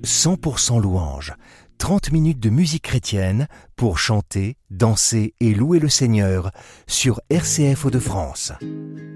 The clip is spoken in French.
100% louange, 30 minutes de musique chrétienne pour chanter, danser et louer le Seigneur sur RCF Hauts-de-France.